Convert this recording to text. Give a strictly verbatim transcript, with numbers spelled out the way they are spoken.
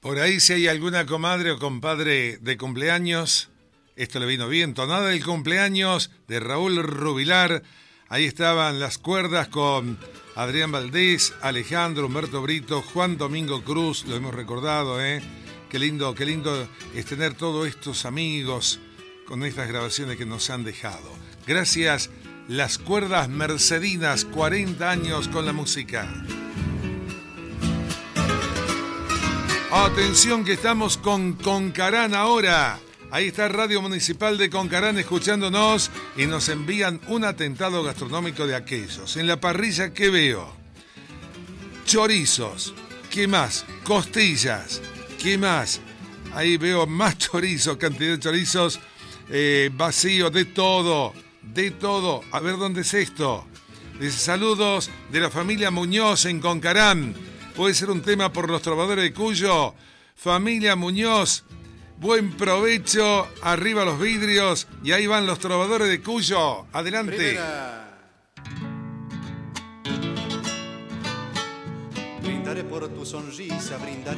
Por ahí si hay alguna comadre o compadre de cumpleaños, esto le vino bien. Tonada del cumpleaños de Raúl Rubilar. Ahí estaban las cuerdas con Adrián Valdés, Alejandro, Humberto Brito, Juan Domingo Cruz, lo hemos recordado, ¿eh? Qué lindo, qué lindo es tener todos estos amigos con estas grabaciones que nos han dejado. Gracias, las cuerdas mercedinas, cuarenta años con la música. Atención que estamos con Concarán ahora. Ahí está Radio Municipal de Concarán escuchándonos y nos envían un atentado gastronómico de aquellos. En la parrilla, ¿qué veo? Chorizos. ¿Qué más? Costillas. ¿Qué más? Ahí veo más chorizos, cantidad de chorizos, eh, vacío, de todo, de todo. A ver, ¿dónde es esto? Dice, saludos de la familia Muñoz en Concarán. Puede ser un tema por los trovadores de Cuyo. Familia Muñoz, buen provecho, arriba los vidrios. Y ahí van los trovadores de Cuyo. Adelante. Primera. Brindaré por tu sonrisa, brindaré.